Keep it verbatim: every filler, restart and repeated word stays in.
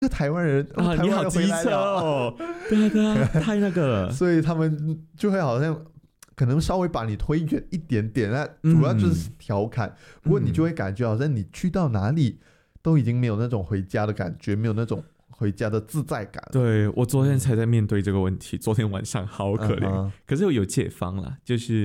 这台湾人， 啊， 台湾你好机人回来了车哦，对啊对啊，太那个了， 所以他们就会好像可能稍微把你推远一点点，那主要就是调侃。嗯、不过你就会感觉好像你去到哪里都已经没有那种回家的感觉，没有那种回家的自在感。 对，我昨天才在面对这个问题，昨天晚上好可怜，嗯、可是有解方啦，就是